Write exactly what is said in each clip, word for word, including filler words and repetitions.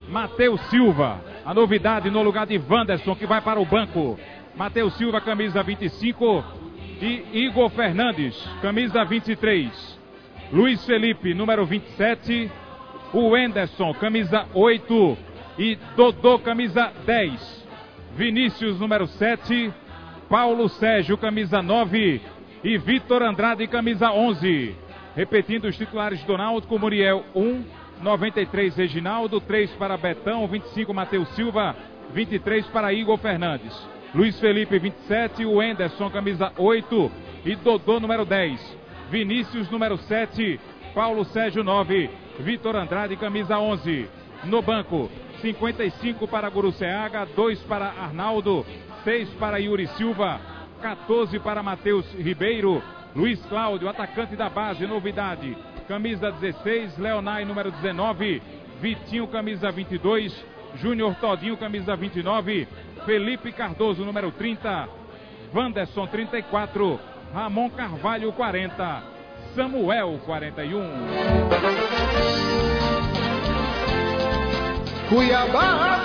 Matheus Silva, a novidade no lugar de Wanderson, que vai para o banco. Matheus Silva, camisa vinte e cinco, e Igor Fernandes, camisa vinte e três. Luiz Felipe, número vinte e sete, o Wenderson, camisa oito, e Dodô, camisa dez. Vinícius, número sete, Paulo Sérgio, camisa nove, e Vitor Andrade, camisa onze. Repetindo os titulares do Náutico: Muriel um, noventa e três Reginaldo, três para Betão, vinte e cinco Matheus Silva, vinte e três para Igor Fernandes. Luiz Felipe, vinte e sete, o Wenderson, camisa oito, e Dodô, número dez. Vinícius, número sete, Paulo Sérgio, nove, Vitor Andrade, camisa onze. No banco, cinquenta e cinco para Guruceaga, dois para Arnaldo, seis para Yuri Silva, quatorze para Matheus Ribeiro. Luiz Cláudio, atacante da base, novidade, camisa dezesseis, Leonai, número dezenove, Vitinho, camisa vinte e dois, Júnior Todinho, camisa vinte e nove, Felipe Cardoso, número trinta, Wanderson, trinta e quatro, Ramon Carvalho, quarenta, Samuel, quarenta e um. Cuiabá.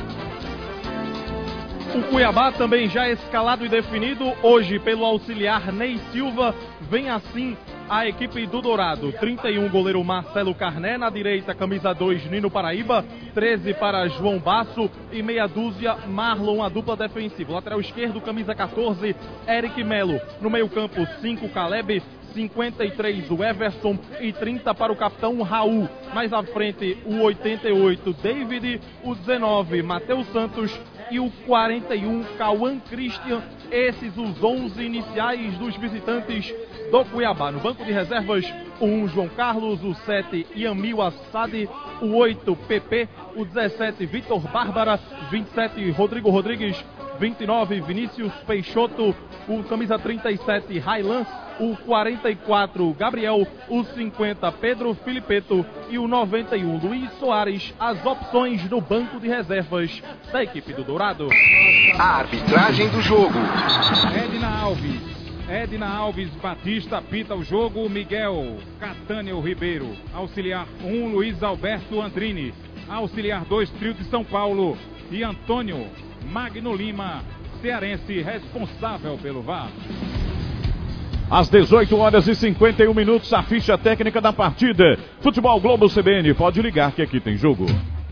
O Cuiabá também já escalado e definido hoje pelo auxiliar Ney Silva. Vem assim a equipe do Dourado: trinta e um, goleiro Marcelo Carné. Na direita, camisa dois, Nino Paraíba, treze para João Basso, e meia dúzia, Marlon, a dupla defensiva. Lateral esquerdo, camisa quatorze, Eric Melo. No meio campo, cinco, Caleb, cinquenta e três, o Everson, e trinta para o capitão Raul. Mais à frente, o oitenta e oito, David, o dezenove, Matheus Santos, e o quarenta e um, Cauã Christian. Esses os onze iniciais dos visitantes do Cuiabá. No banco de reservas, o um, João Carlos, o sete, Yamil Assad, o oito, Pepe, o dezessete, Vitor Bárbara, vinte e sete, Rodrigo Rodrigues, vinte e nove, Vinícius Peixoto, o camisa trinta e sete, Railan, o quarenta e quatro, Gabriel, o cinquenta, Pedro Filipeto, e o noventa e um, Luiz Soares. As opções do banco de reservas da equipe do Dourado. A arbitragem do jogo. Edna Alves. Edna Alves Batista apita o jogo. Miguel Catânio Ribeiro. Auxiliar um, Luiz Alberto Andrini. Auxiliar dois, Trio de São Paulo. E Antônio Magno Lima, cearense, responsável pelo V A R. Às dezoito horas e cinquenta e um minutos, a ficha técnica da partida. Futebol Globo C B N, pode ligar que aqui tem jogo.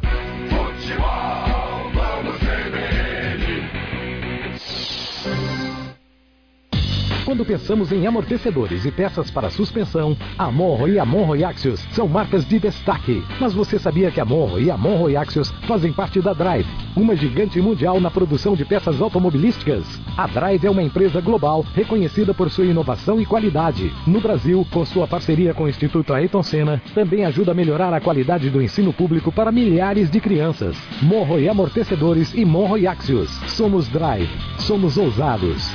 Futebol Globo C B N. Quando pensamos em amortecedores e peças para suspensão, a Monro e a Monro e Axios são marcas de destaque. Mas você sabia que a Monro e a Monro e Axios fazem parte da Drive, uma gigante mundial na produção de peças automobilísticas? A Drive é uma empresa global reconhecida por sua inovação e qualidade. No Brasil, com sua parceria com o Instituto Ayrton Senna, também ajuda a melhorar a qualidade do ensino público para milhares de crianças. Monro e Amortecedores e Monro e Axios. Somos Drive. Somos ousados.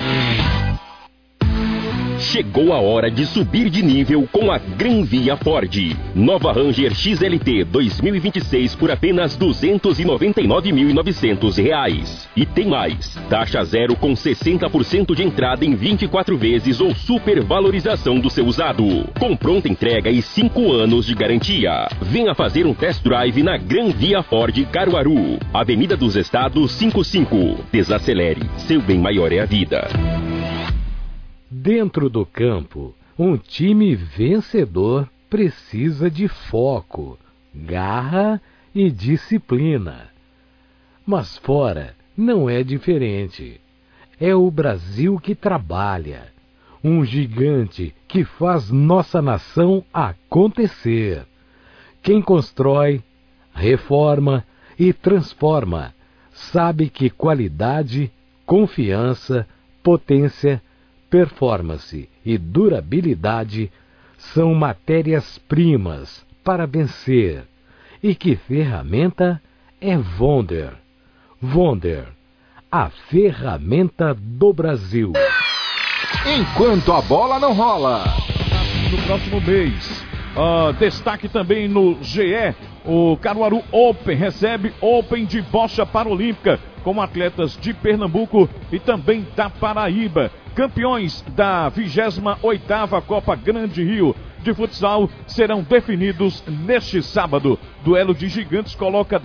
Chegou a hora de subir de nível com a Gran Via Ford. Nova Ranger X L T dois mil e vinte e seis por apenas duzentos e noventa e nove mil e novecentos reais. E tem mais, taxa zero com sessenta por cento de entrada em vinte e quatro vezes ou supervalorização do seu usado. Com pronta entrega e cinco anos de garantia. Venha fazer um test drive na Gran Via Ford Caruaru. Avenida dos Estados cinquenta e cinco. Desacelere, seu bem maior é a vida. Dentro do campo, um time vencedor precisa de foco, garra e disciplina. Mas fora não é diferente. É o Brasil que trabalha, um gigante que faz nossa nação acontecer. Quem constrói, reforma e transforma sabe que qualidade, confiança, potência, performance e durabilidade são matérias-primas para vencer. E que ferramenta é Wonder? Wonder, a ferramenta do Brasil. Enquanto a bola não rola. No próximo mês. Uh, destaque também no G E. O Caruaru Open recebe Open de bocha paralímpica com atletas de Pernambuco e também da Paraíba. Campeões da vigésima oitava Copa Grande Rio de futsal serão definidos neste sábado. Duelo de gigantes coloca